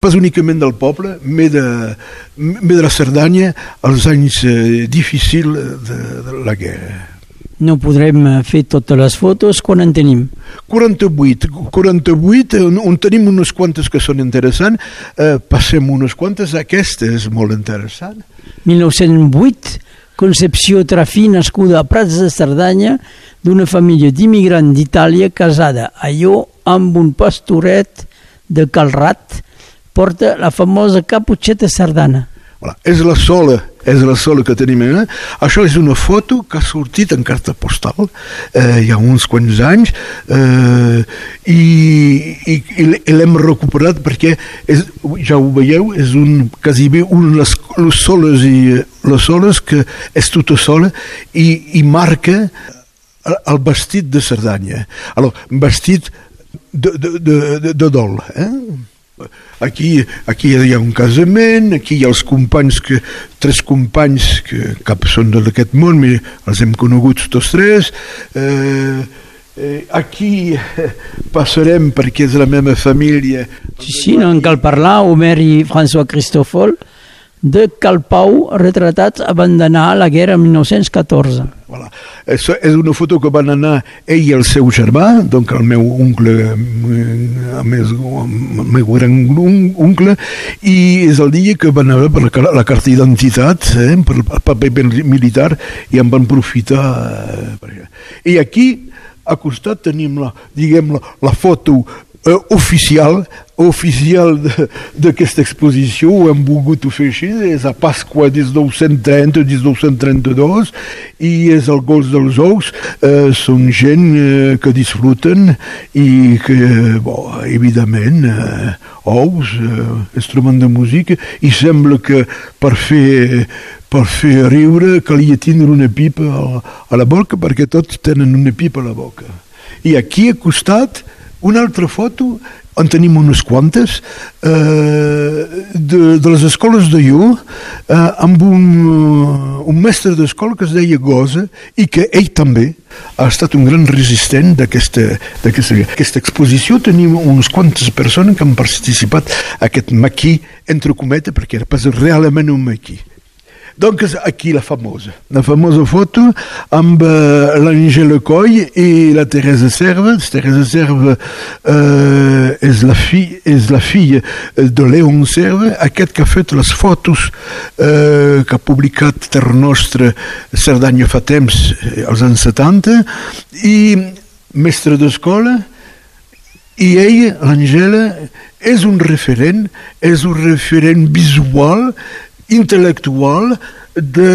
pas únicament del poble, mais de la Cerdanya als anys difícils de la guerra. No podrem fer totes les fotos. Quan en tenim? 48, on tenim unes quantes que són interessants. Passem unes quantes. Aquesta és molt interessant. 1908, Concepció Trafí, nascuda a Prats de Cerdanya, d'una família d'immigrant d'Itàlia, casada a Llo amb un pastoret de Calrat, porta la famosa caputxeta sardana. Voilà. És la sola que tenim. Això és una foto que ha sortit en carta postal hi ha uns quants anys i l'hem recuperat perquè ja ho veieu, és quasi bé les soles que és tota sola i marca el vestit de Cerdanya. Alors, vestit de dol, Aquí hi ha un casament, aquí hi ha els companys, tres companys que cap són d'aquest món, però els hem coneguts tots tres. Aquí passarem perquè és la meva família. Sí, no en cal parlar, Homer i François Cristòfol, de Cal Pau, retratats abandonar la guerra en 1914. Voilà. És una foto que van anar ell i el seu germà, donc el meu oncle, el meu gran oncle, i és el dia que van anar per la carta d'identitat, per el paper militar, i en van aprofitar. I aquí, a costat, tenim la foto oficial d'aquesta exposició. Ho hem volgut fer així, és a Pasqua 1930-1932 i és el Gols dels Ous. Són gent que disfruten i que, evidentment, ous, instrument de música, i sembla que per fer riure calia tindre una pipa a la boca, perquè tots tenen una pipa a la boca. I aquí a costat una altra foto, en tenim unes quantes, de les escoles de Llo, amb un mestre d'escola que es deia Gosa i que ell també ha estat un gran resistent d'aquesta exposició. Tenim unes quantes persones que han participat a aquest maquis, entre cometes, perquè era pas realment un maquis. Donc aquí la famosa foto amb l'Angela Coll i la Teresa Serva. Teresa Serva és la filla de Leon Serva, aquest que ha fet les fotos que ha publicat Terra Nostra Cerdanya fa temps, als anys 70, i mestre d'escola. I ell, l'Angela, és un referent visual, intel·lectual de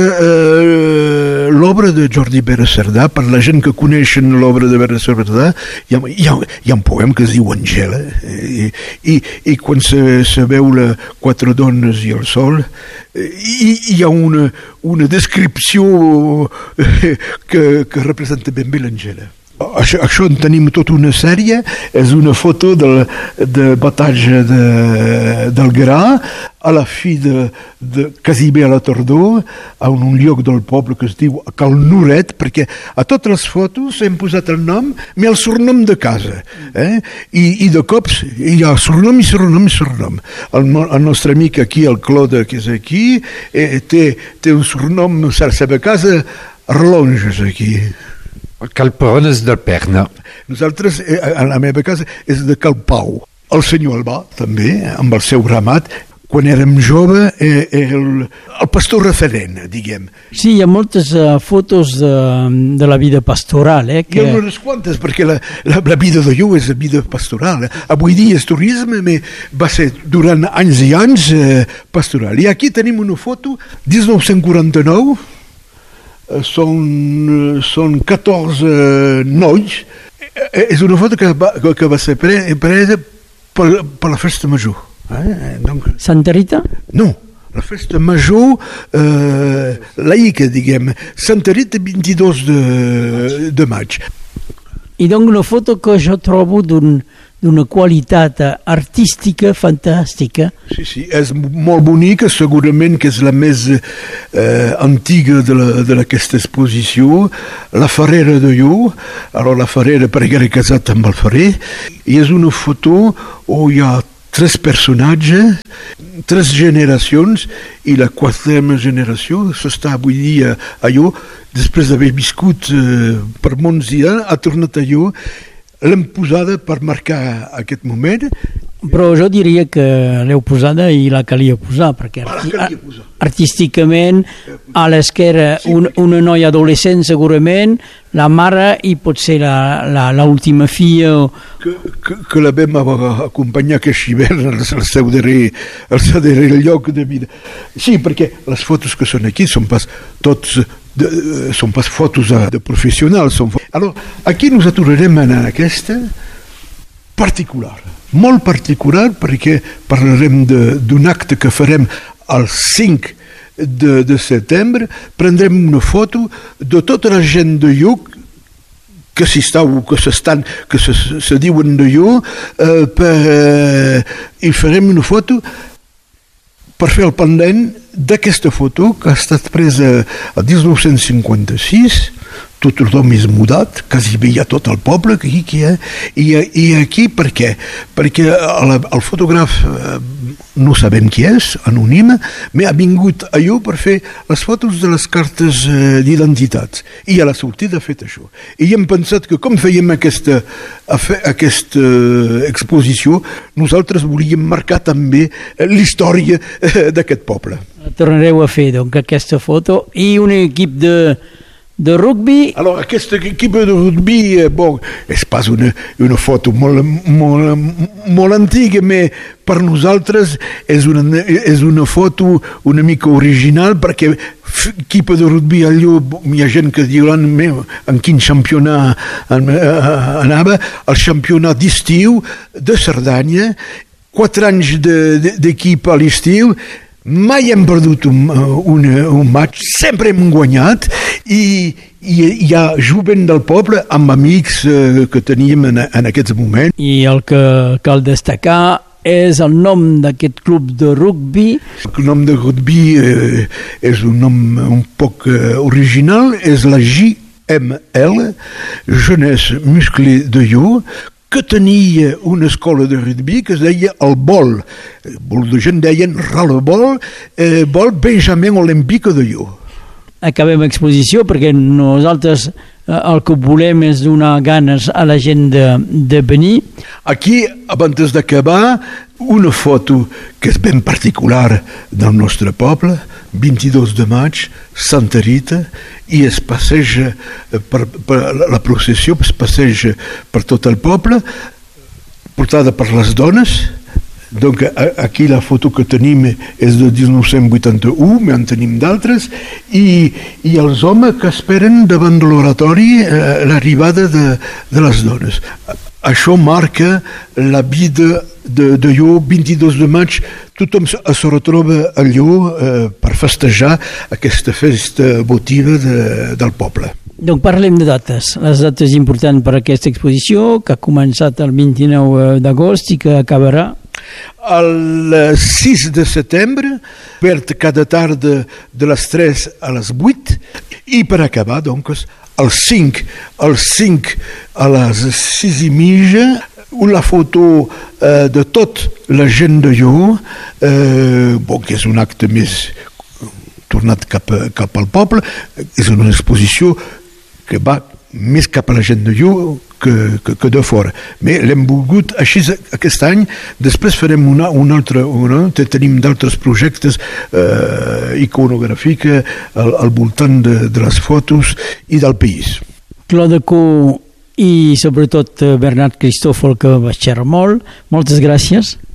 l'obra de Jordi Pere Cerdà. Per la gent que coneixen l'obra de Pere Cerdà, hi ha un poema que es diu Angela, i quan se veu quatre dones i el sol, hi ha una descripció que representa ben bé l'Angela. Això en tenim tota una sèrie. És una foto de batatge del gra a la fi de quasi bé a la tardor, a un lloc del poble que es diu Cal Noret, perquè a totes les fotos hem posat el nom i el surnom de casa, i de cops hi ha surnom i surnom i surnom. El nostre amic aquí, el Claude, que és aquí, té un surnom a la seva casa, Relonges, aquí. Calperon és del Perna. Nosaltres, a la meva casa, és de Cal Pau. El senyor Albà, també, amb el seu ramat, quan érem jove, era el pastor referent, diguem. Sí, hi ha moltes fotos de la vida pastoral. Hi ha unes quantes, perquè la vida de Llo és la vida pastoral. Avui dia és turisme, va ser durant anys i anys pastoral. I aquí tenim una foto, 1949, són 14 nois. És una foto que va ser presa per la festa major. Santa Rita? No, la festa major laica, diguem. Santa Rita, 22 de maig. I doncs una foto que jo trobo d'una qualitat artística fantàstica. Sí, és molt bonica, segurament que és la més antiga d'aquesta exposició, la Ferrera de Llo. La Ferrera perquè era casat amb el ferrer, i és una foto on hi ha tres personatges, tres generacions, i la quarta generació s'està avui dia allò, després d'haver viscut per molts dies, ha tornat allò, l'hem posada per marcar aquest moment. Però jo diria que l'heu posada i la calia posar, perquè artísticament a l'esquerra una noia adolescent segurament, la mare i potser l'última filla que la vam acompanyar aquest hivern al seu darrer lloc de vida. Sí, perquè les fotos que són aquí són pas tots són pas fotos de professionals. Alors, aquí nos aturarem en aquesta particular, molt particular, perquè parlarem d'un acte que farem el 5 de setembre. Prendrem una foto de tota la gent de Lluc que se diuen de Lluc, i farem una foto per fer el pendent d'aquesta foto que ha estat presa a 1956. Tothom és mudat, quasi bé hi ha tot el poble i aquí per què? Perquè el fotògraf no sabem qui és, anònim, però ha vingut allò per fer les fotos de les cartes d'identitats i a la sortida ha fet això. I hem pensat que com fèiem aquesta exposició, nosaltres volíem marcar també l'història d'aquest poble. Tornareu a fer doncs aquesta foto i un equip de rugby. Alors, aquesta equip de rugby, és pas una foto molt antiga, però per nosaltres és una foto una mica original, perquè equip de rugby allò, hi ha gent que diuen en quin campionat anava, el campionat d'estiu de Cerdanya, 4 anys d'equip a l'estiu. Mai hem perdut un match, sempre hem guanyat, i hi ha jovent del poble amb amics que teníem en aquests moments. I el que cal destacar és el nom d'aquest club de rugby. El nom de rugby és un nom un poc original, és la JML, Jeunesse Musclée de Lluc, que tenia una escola de rugby que es deia el Vol. Molta gent deien Ralebol, Vol Benjamin Olímpic de Lluc. Acabem l'exposició perquè nosaltres el que volem és donar ganes a la gent de venir. Aquí, abans d'acabar, una foto que és ben particular del nostre poble, 22 de maig, Santa Rita, i es passeja la processió, es passeja per tot el poble, portada per les dones. Donc aquí la foto que tenim és de 1981, però en tenim d'altres, i els homes que esperen davant de l'oratori l'arribada de les dones. Això marca la vida de Lluc, 22 de maig, tothom es retroba a Lluc per festejar aquesta festa votiva del poble. Donc parlem de dates. Les dates importants per a aquesta exposició, que ha començat el 29 d'agost i que acabarà el 6 de setembre, obert cada tarda de les 3 a les 8, i per acabar, doncs, el 5 a les 6:30, una foto de tot la gent de Lluc, que és un acte més tornat cap al poble, és una exposició que va més cap a la gent de Lluc que de fora. Però l'hem volgut així aquest any. Després farem un altre, tenim d'altres projectes iconogràfics al voltant de les fotos i del país. Claude Caux i sobretot Bernat Cristòfol, que va xerrar molt. Moltes gràcies.